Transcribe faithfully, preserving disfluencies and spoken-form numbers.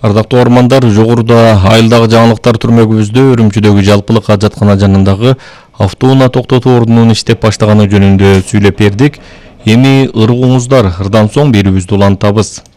Ардактуу ормандар, жогоруда айылдагы жаңылыктар түрмөгүбүздө Үрүмчүдөгү жалпылык ажаткана жанындагы автоунаа токтотуу ордунун иштеп баштаганы жөнүндө сүйлөп бердик. Эми ыргууңуздар, ырдан соң берүүбүздү улантабыз.